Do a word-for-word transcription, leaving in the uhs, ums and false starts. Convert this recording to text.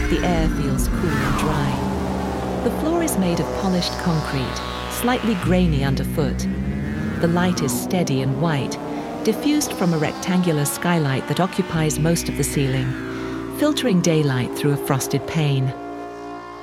The air feels cool and dry. The floor is made of polished concrete, slightly grainy underfoot. The light is steady and white, diffused from a rectangular skylight that occupies most of the ceiling, filtering daylight through a frosted pane.